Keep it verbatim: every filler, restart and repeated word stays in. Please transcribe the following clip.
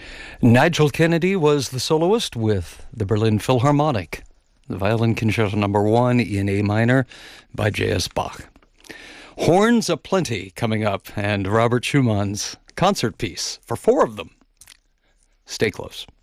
Nigel Kennedy was the soloist with the Berlin Philharmonic, the Violin Concerto Number One in A minor by J S Bach. Horns aplenty coming up, and Robert Schumann's concert piece for four of them. Stay close.